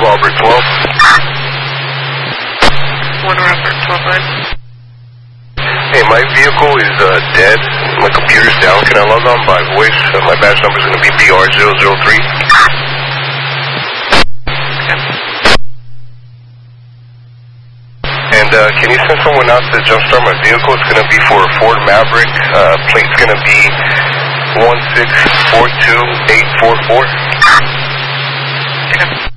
Albert 12. 1 Robert 12 line. Hey, my vehicle is dead. My computer's down. Can I log on by voice? My badge number is going to be BR003. And can you send someone out to jumpstart my vehicle? It's going to be for a Ford Maverick. Plate's going to be 1642844. Okay.